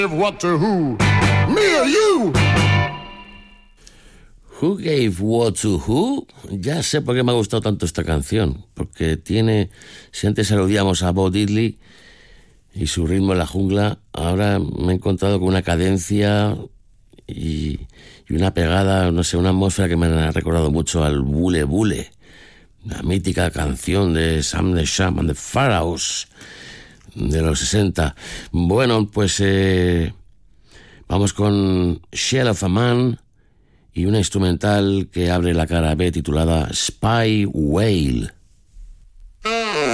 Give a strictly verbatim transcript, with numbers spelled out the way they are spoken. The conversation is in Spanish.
What to who? Me or you? Who Gave What to Who? Ya sé por qué me ha gustado tanto esta canción, porque tiene, si antes aludíamos a Bo Diddley y su ritmo en la jungla, ahora me he encontrado con una cadencia y, y una pegada, no sé, una atmósfera que me ha recordado mucho al Bule Bule, la mítica canción de Sam the Sham and the Pharaohs de los sesenta. Bueno, pues eh, vamos con Shell of a Man y una instrumental que abre la cara B titulada Spy Whale.